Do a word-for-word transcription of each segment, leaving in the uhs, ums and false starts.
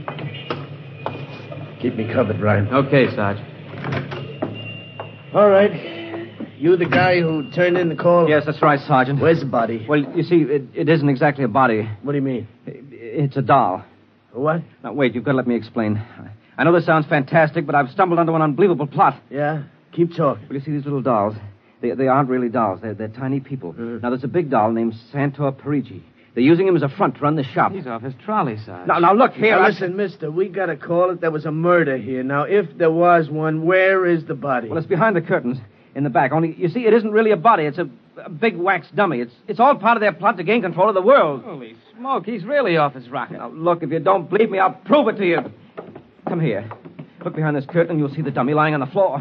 Keep me covered, Ryan. Okay, Sarge. All right. You the guy who turned in the call? Yes, that's right, Sergeant. Where's the body? Well, you see, it, it isn't exactly a body. What do you mean? It, it's a doll. What? Now, wait, you've got to let me explain. I know this sounds fantastic, but I've stumbled onto an unbelievable plot. Yeah? Keep talking. Well, you see, these little dolls, they, they aren't really dolls. They're, they're tiny people. Mm. Now, there's a big doll named Santor Parigi. They're using him as a front to run the shop. He's off his trolley, Sarge. Now, now, look here. Now, I- listen, mister, we got to call it there was a murder here. Now, if there was one, where is the body? Well, it's behind the curtains in the back. Only, you see, it isn't really a body. It's a, a big wax dummy. It's it's all part of their plot to gain control of the world. Holy smoke, he's really off his rocker. Now, look, if you don't believe me, I'll prove it to you. Come here. Look behind this curtain, and you'll see the dummy lying on the floor.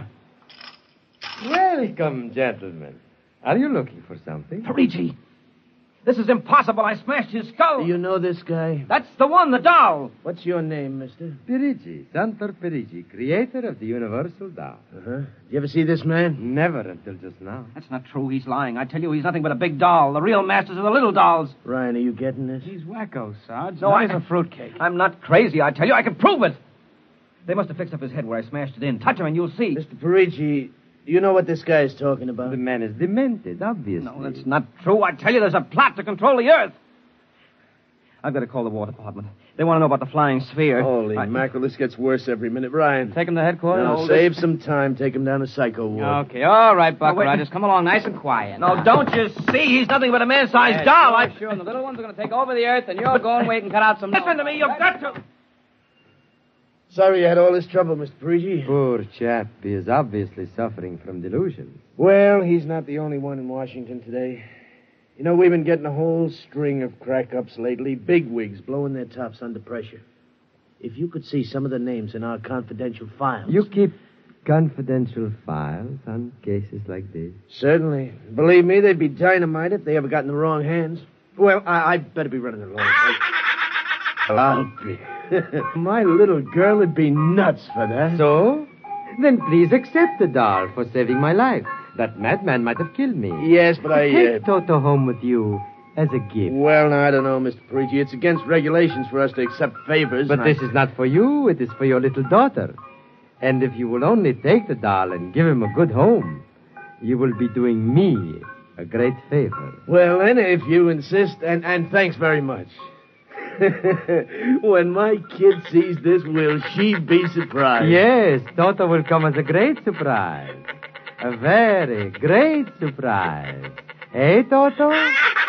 Welcome, gentlemen. Are you looking for something? Parigi. This is impossible. I smashed his skull. Do you know this guy? That's the one, the doll. What's your name, mister? Perigi, Santor Perigi, creator of the Universal Doll. Uh-huh. Did you ever see this man? Never until just now. That's not true. He's lying. I tell you, he's nothing but a big doll. The real masters are the little dolls. Ryan, are you getting this? He's wacko, Sarge. No, No, I- he's a fruitcake. I'm not crazy, I tell you. I can prove it. They must have fixed up his head where I smashed it in. Touch him and you'll see. Mister Parigi, you know what this guy is talking about? The man is demented, obviously. No, that's not true. I tell you, there's a plot to control the Earth. I've got to call the War Department. They want to know about the flying sphere. Holy I- mackerel, this gets worse every minute. Ryan. Take him to headquarters? No, No, save some time. Take him down to Psycho Ward. Okay, all right, Buck Oh, wait. Rogers. Come along nice and quiet. No, don't you see? He's nothing but a man-sized Yeah, doll. Sure, I... sure. And the little ones are going to take over the earth, and you're going wait and cut out some... Listen to me. You've got to... Sorry you had all this trouble, Mister Parigi. Poor chap. He is obviously suffering from delusions. Well, he's not the only one in Washington today. You know, we've been getting a whole string of crack-ups lately. Bigwigs blowing their tops under pressure. If you could see some of the names in our confidential files... You keep confidential files on cases like this? Certainly. Believe me, they'd be dynamite if they ever got in the wrong hands. Well, I, I'd better be running along. I'll be. My little girl would be nuts for that. So? Then please accept the doll for saving my life. That madman might have killed me. Yes, but I... Take Uh... Toto home with you as a gift. Well, now, I don't know, Mister Parigi. It's against regulations for us to accept favors. But and this I... is not for you. It is for your little daughter. And if you will only take the doll and give him a good home, you will be doing me a great favor. Well, then, if you insist, and, and thanks very much. When my kid sees this, will she be surprised? Yes, Toto will come as a great surprise. A very great surprise. Hey, Toto?